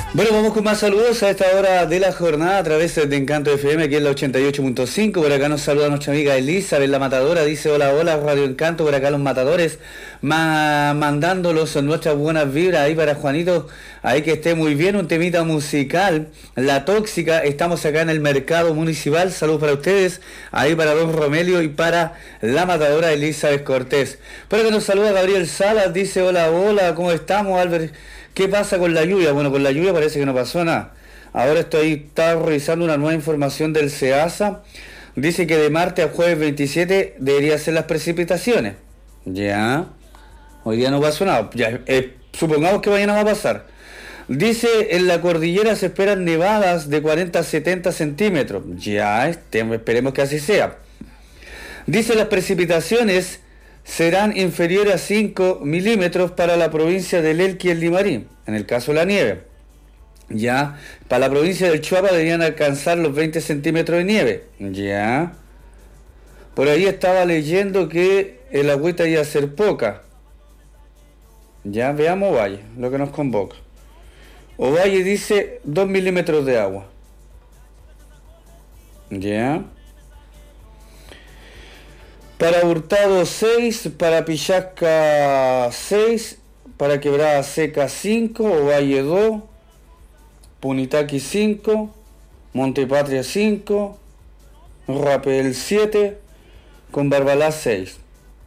Bueno, vamos con más saludos a esta hora de la jornada a través de Encanto FM, aquí en la 88.5. Por acá nos saluda nuestra amiga Elizabeth, la matadora. Dice: hola, hola, Radio Encanto. Por acá los matadores, mandándolos nuestras buenas vibras ahí para Juanito. Ahí que esté muy bien, un temita musical, La Tóxica. Estamos acá en el mercado municipal. Saludos para ustedes, ahí para don Romelio y para la matadora Elizabeth Cortés. Por acá nos saluda Gabriel Salas. Dice: hola, hola, ¿cómo estamos, Albert? ¿Qué pasa con la lluvia? Bueno, con la lluvia parece que no pasó nada. Ahora estaba revisando una nueva información del SEASA. Dice que de martes a jueves 27 deberían ser las precipitaciones. Ya. Hoy día no pasó nada. Ya, supongamos que mañana va a pasar. Dice: en la cordillera se esperan nevadas de 40 a 70 centímetros. Ya, esperemos que así sea. Dice: las precipitaciones serán inferiores a 5 milímetros para la provincia del Elqui y el Limarí, en el caso de la nieve. Ya, para la provincia del Chuapa deberían alcanzar los 20 centímetros de nieve. Ya. Por ahí estaba leyendo que el agüita iba a ser poca. Ya, veamos Ovalle, lo que nos convoca. Ovalle dice 2 milímetros de agua. Ya. Para Hurtado 6, para Pillasca 6, para Quebrada Seca 5, Ovalle 2, Punitaqui 5, Montepatria 5, Rapel 7, con Barbalá 6.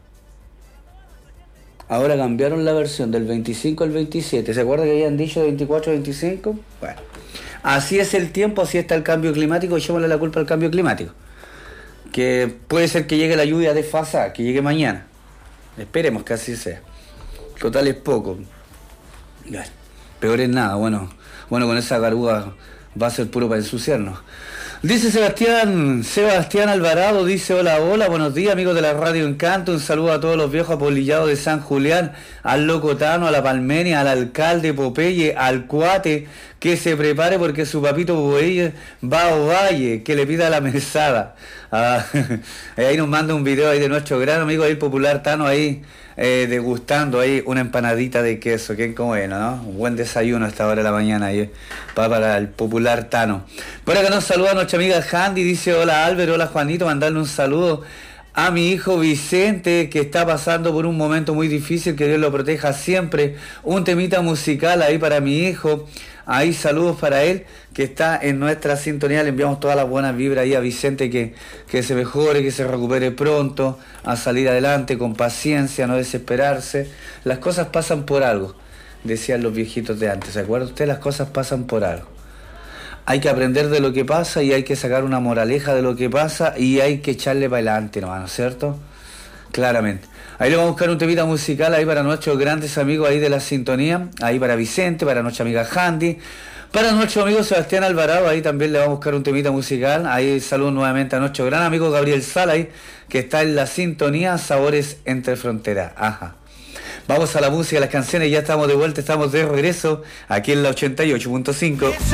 Ahora cambiaron la versión del 25 al 27. ¿Se acuerda que habían dicho de 24 al 25? Bueno, así es el tiempo, así está el cambio climático, echémosle la culpa al cambio climático. Que puede ser que llegue la lluvia desfasada, que llegue mañana. Esperemos que así sea. Total es poco. Peor es nada. Bueno, con esa garuga va a ser puro para ensuciarnos. Dice Sebastián Alvarado, dice: hola, hola, buenos días amigos de la Radio Encanto, un saludo a todos los viejos apolillados de San Julián, al Locotano, a la Palmenia, al alcalde Popeye, al Cuate, que se prepare porque su papito Popeye va a Ovalle, que le pida la mesada. Ahí nos manda un video ahí de nuestro gran amigo ahí, popular Tano, ahí degustando ahí una empanadita de queso, que como bueno, ¿no? Un buen desayuno a esta hora de la mañana ahí, para el popular Tano. Por acá nos saluda nuestra amiga Handy, dice: hola Álvaro, hola Juanito, mandarle un saludo a mi hijo Vicente, que está pasando por un momento muy difícil, que Dios lo proteja siempre. Un temita musical ahí para mi hijo. Ahí saludos para él, que está en nuestra sintonía. Le enviamos todas las buenas vibras ahí a Vicente, que se mejore, que se recupere pronto, a salir adelante con paciencia, no desesperarse. Las cosas pasan por algo, decían los viejitos de antes. ¿Se acuerda usted? Las cosas pasan por algo. Hay que aprender de lo que pasa y hay que sacar una moraleja de lo que pasa y hay que echarle para adelante nomás, ¿no es cierto? Claramente. Ahí le vamos a buscar un temita musical ahí para nuestros grandes amigos ahí de la sintonía, ahí para Vicente, para nuestra amiga Handy, para nuestro amigo Sebastián Alvarado, ahí también le vamos a buscar un temita musical. Ahí saludo nuevamente a nuestro gran amigo Gabriel Sala, ahí, que está en la sintonía Sabores entre Fronteras. Ajá. Vamos a la música, las canciones, ya estamos de vuelta, estamos de regreso aquí en la 88.5.